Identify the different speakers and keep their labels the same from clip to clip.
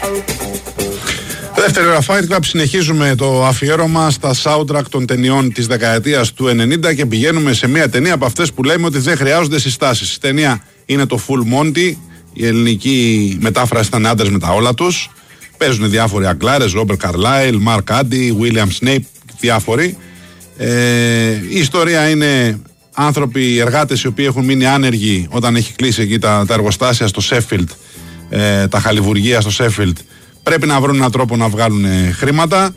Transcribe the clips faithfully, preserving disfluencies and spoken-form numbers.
Speaker 1: Δεύτερη ώρα Fight Club, συνεχίζουμε το αφιέρωμα στα soundtrack των ταινιών της δεκαετίας του ενενήντα και πηγαίνουμε σε μια ταινία από αυτές που λέμε ότι δεν χρειάζονται συστάσεις. Η ταινία είναι το Full Monty, η ελληνική μετάφραση ήταν άντρες με τα όλα τους. Παίζουν διάφοροι αγκλάρες, Ρόμπερ Καρλάιλ, Μαρκ Άντι, Βίλιαμ Σνέιπ, διάφοροι. Ε, η ιστορία είναι άνθρωποι, εργάτες οι οποίοι έχουν μείνει άνεργοι όταν έχει κλείσει εκεί τα, τα εργοστάσια στο Σέφιλντ, ε, τα χαλιβουργεία στο Σέφιλντ. Πρέπει να βρουν έναν τρόπο να βγάλουν ε, χρήματα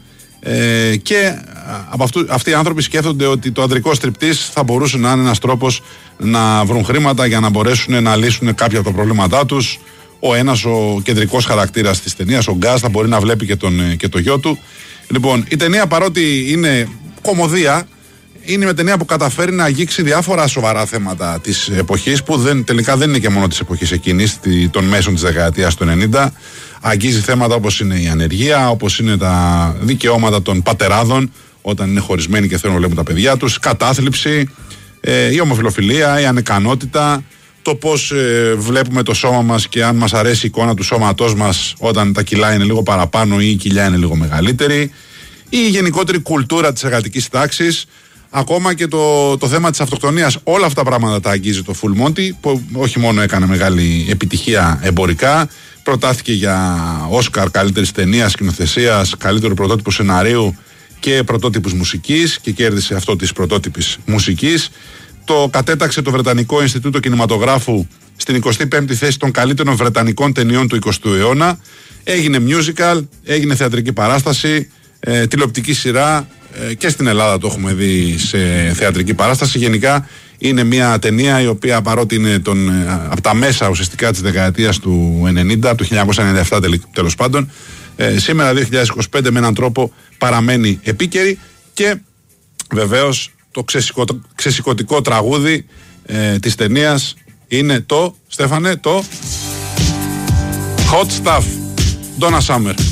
Speaker 1: ε, και από αυτού, αυτοί οι άνθρωποι σκέφτονται ότι το ανδρικό στριπτίζ θα μπορούσε να είναι ένας τρόπος να βρουν χρήματα για να μπορέσουν να λύσουν κάποια από τα προβλήματά τους. Ο ένας, ο κεντρικός χαρακτήρας της ταινίας, ο Γκάς, θα μπορεί να βλέπει και, τον, και το γιο του. Λοιπόν, η ταινία, παρότι είναι κωμωδία, είναι μια ταινία που καταφέρει να αγγίξει διάφορα σοβαρά θέματα της εποχής, που δεν, τελικά δεν είναι και μόνο της εποχής εκείνης, των μέσων της δεκαετίας του ενενήντα. Αγγίζει θέματα όπως είναι η ανεργία, όπως είναι τα δικαιώματα των πατεράδων όταν είναι χωρισμένοι και θέλουν να βλέπουν τα παιδιά τους, κατάθλιψη, ε, η ομοφυλοφιλία, η ανικανότητα, το πώς ε, βλέπουμε το σώμα μας και αν μας αρέσει η εικόνα του σώματός μας όταν τα κιλά είναι λίγο παραπάνω ή η κοιλιά είναι λίγο μεγαλύτερη, η γενικότερη κουλτούρα της εργατικής τάξης, ακόμα και το, το θέμα της αυτοκτονίας. Όλα αυτά τα πράγματα τα αγγίζει το Full Monty, που όχι μόνο έκανε μεγάλη επιτυχία εμπορικά, προτάθηκε για Όσκαρ καλύτερης ταινίας, σκηνοθεσίας, καλύτερο πρωτότυπο σεναρίου και πρωτότυπους μουσικής και κέρδισε αυτό της πρωτότυπης μουσικής. Το κατέταξε το Βρετανικό Ινστιτούτο Κινηματογράφου στην εικοστή πέμπτη θέση των καλύτερων βρετανικών ταινιών του εικοστού αιώνα. Έγινε musical, έγινε θεατρική παράσταση, ε, τηλεοπτική σειρά, ε, και στην Ελλάδα το έχουμε δει σε θεατρική παράσταση. Γενικά είναι μια ταινία η οποία, παρότι είναι τον, ε, από τα μέσα ουσιαστικά της δεκαετίας του ενενήντα, από το χίλια εννιακόσια ενενήντα επτά τέλος πάντων, ε, σήμερα δύο χιλιάδες είκοσι πέντε με έναν τρόπο παραμένει επίκαιρη. Και βεβαίως το ξεσηκω, ξεσηκωτικό τραγούδι ε, της ταινίας είναι το, Στέφανε, το Hot Stuff, Donna Summer.